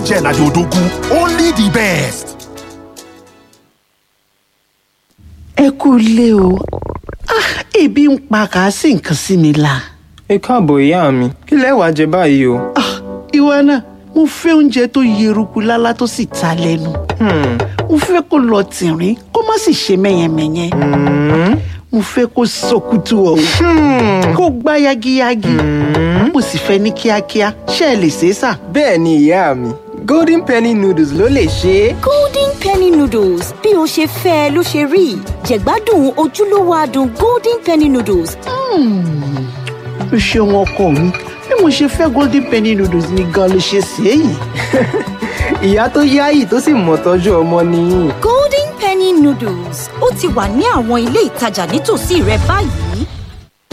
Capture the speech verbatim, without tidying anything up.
Jẹ́ Lade Odogwu, only the best. Ẹ kú ilé o. Ah, ebi ń pa kàásì nǹkan sí mi la. Ẹ káàbọ̀ ìyá mi, kí lẹ wá jẹ báyìí o? Ah, ìwọ náà, mo fẹ́ oúnjẹ tó yeruku lálá tó sì ta lẹ́nu. Hmm. Mo fẹ́ kó lọ tìrín, kó má sì ṣe mẹ́yẹmẹ́yẹ. Hmm. Mo fẹ́ kó sọkútù ọ̀hún. Hmm. Kó gbá yagiyagi. Hmm. Mo sì fẹ́ ní kíákíá. Ṣé ẹ lè ṣe é sà? Bẹ́ẹ̀ ni ìyá mi, Golden Penny noodles ló lè ṣe é. Golden Penny noodles bí o ṣe fẹ́ ló ṣe rí. Jẹ̀gbádùn ojúlówó adùn Golden Penny noodles. O ṣeun ọkọ mi. Bí mo ṣe fẹ́ Golden Penny noodles ni gan ló ṣe sí èyí. Ìyá tó yáyì tó sì mọ̀ tọ́jú ọmọ nìyí. Golden Penny noodles ó ti wà ní àwọn ilé ìtajà nítòsí rẹ báyìí.